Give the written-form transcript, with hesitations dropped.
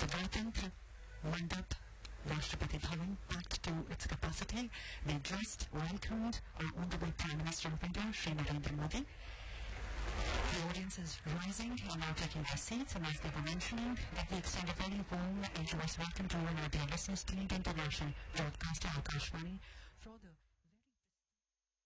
The Ganatantra Mandap Rashtrapati Bhavan packed to its capacity. They addressed, welcomed our Honorable Prime Minister of India, Shri Narendra Modi. The audience is rising and now taking their seats, and as they were mentioning, let me extend a very warm and welcome to all our dear listeners to Indian International Broadcaster Akashvani for the